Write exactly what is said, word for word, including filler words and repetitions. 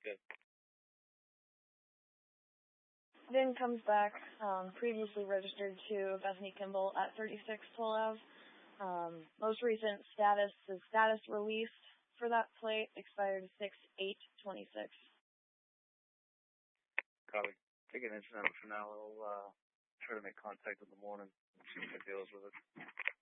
Good. Then comes back, um, previously registered to Bethany Kimball at thirty-six Tolave. Um, most recent status is status released for that plate, expired six eight twenty-six. Copy. Take an incident for now. We'll uh, try to make contact in the morning and see if it deals with it.